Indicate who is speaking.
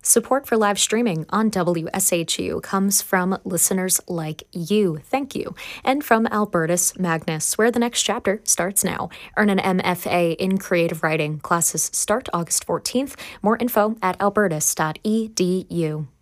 Speaker 1: Support for live streaming on WSHU comes from listeners like you. Thank you. And from Albertus Magnus, where the next chapter starts now. Earn an MFA in creative writing. Classes start August 14th. More info at albertus.edu.